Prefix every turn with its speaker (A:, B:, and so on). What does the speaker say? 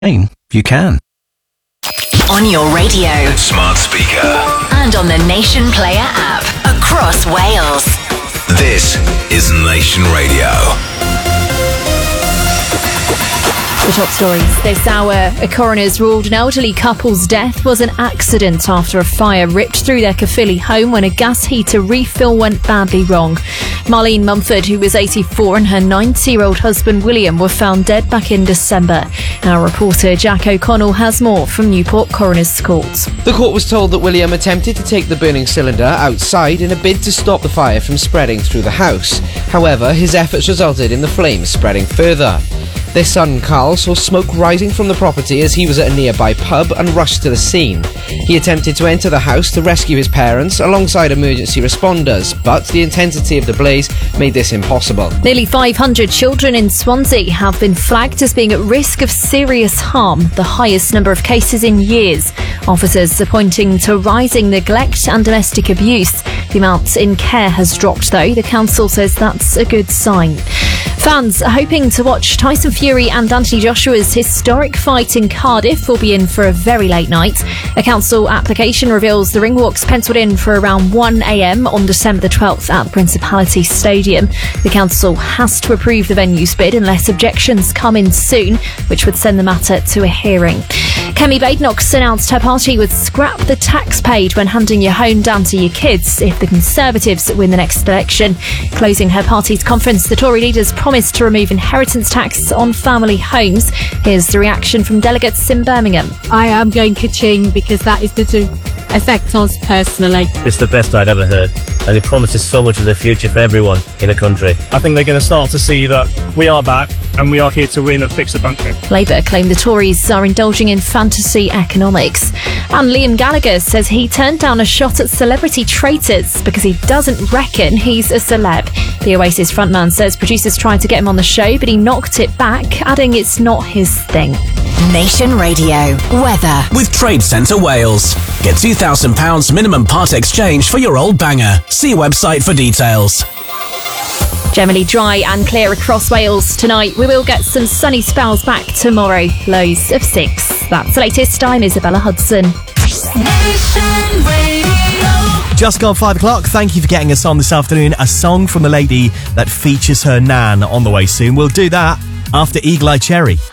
A: You can.
B: On your radio,
C: smart speaker,
B: and on the Nation Player app across Wales.
C: This is Nation Radio.
D: The top stories this hour. A coroner's ruled an elderly couple's death was an accident after a fire ripped through their Caerphilly home when a gas heater refill went badly wrong. Marlene Mumford, who was 84, and her 90-year-old husband William were found dead back in December. Our reporter Jack O'Connell has more from Newport Coroner's Court.
E: The court was told that William attempted to take the burning cylinder outside in a bid to stop the fire from spreading through the house. However, his efforts resulted in the flames spreading further. Their son Carl saw smoke rising from the property as he was at a nearby pub and rushed to the scene. He attempted to enter the house to rescue his parents alongside emergency responders, but the intensity of the blaze made this impossible.
D: Nearly 500 children in Swansea have been flagged as being at risk of serious harm, the highest number of cases in years. Officers are pointing to rising neglect and domestic abuse. The amount in care has dropped, though. The council says that's a good sign. Fans are hoping to watch Tyson Fury and Anthony Joshua's historic fight in Cardiff will be in for a very late night. A council application reveals the Ringwalk's pencilled in for around 1 a.m. on December the 12th at the Principality Stadium. The council has to approve the venue's bid unless objections come in soon, which would send the matter to a hearing. Kemi Badenoch announced her party would scrap the tax paid when handing your home down to your kids if the Conservatives win the next election. Closing her party's conference, the Tory leaders promised to remove inheritance tax on family homes. Here's the reaction from delegates in Birmingham.
F: I am going ka-ching because that is going to affect us personally.
G: It's the best I'd ever heard, and it promises so much of the future for everyone in the country.
H: I think they're going to start to see that we are back and we are here to win and fix the country.
D: Labour claim the Tories are indulging in fantasy economics. And Liam Gallagher says he turned down a shot at celebrity traitors because he doesn't reckon he's a celeb. The Oasis frontman says producers tried to get him on the show, but he knocked it back, adding it's not his thing.
B: Nation Radio weather
A: With Trade Centre Wales. Get £2,000 minimum part exchange for your old banger. See website for details.
D: Generally dry and clear across Wales tonight. We will get some sunny spells back tomorrow. Lows of 6. That's the latest. I'm Isabella Hudson.
I: Just gone 5 o'clock. Thank you for getting us on this afternoon. A song from a lady that features her nan on the way soon. We'll do that after Eagle Eye Cherry.